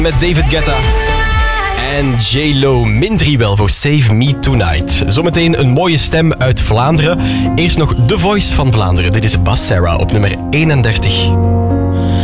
Met David Guetta. En J-Lo, min 3 wel voor Save Me Tonight. Zometeen een mooie stem uit Vlaanderen. Eerst nog The Voice van Vlaanderen. Dit is Bas Serra op nummer 31.